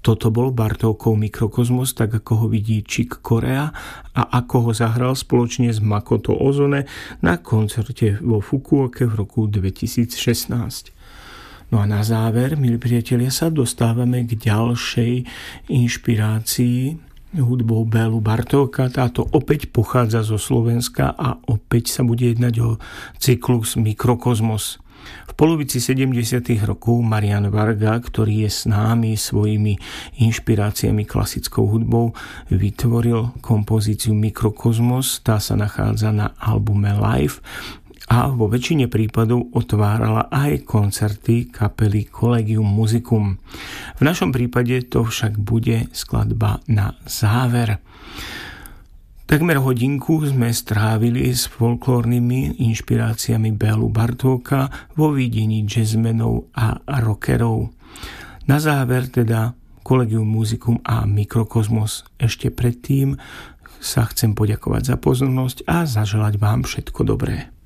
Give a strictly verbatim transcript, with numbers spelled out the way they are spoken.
Toto bol Bartókov Mikrokozmos, tak ako ho vidí Chick Corea a ako ho zahral spoločne s Makoto Ozone na koncerte vo Fukuoke v roku dvetisícšestnásť. No a na záver, milí priatelia, sa dostávame k ďalšej inšpirácii hudbou Bélu Bartóka. Táto opäť pochádza zo Slovenska a opäť sa bude jednať o cyklus Mikrokozmos. V polovici sedemdesiatych rokov Marian Varga, ktorý je známy svojimi inšpiráciami klasickou hudbou, vytvoril kompozíciu Mikrokozmos. Tá sa nachádza na albume Live a vo väčšine prípadov otvárala aj koncerty kapely Collegium Musicum. V našom prípade to však bude skladba na záver. Takmer hodinku sme strávili s folklórnymi inšpiráciami Bélu Bartóka vo videní jazzmenov a rockerov. Na záver teda Collegium Musicum a Mikrokozmos. Ešte predtým sa chcem poďakovať za pozornosť a zaželať vám všetko dobré.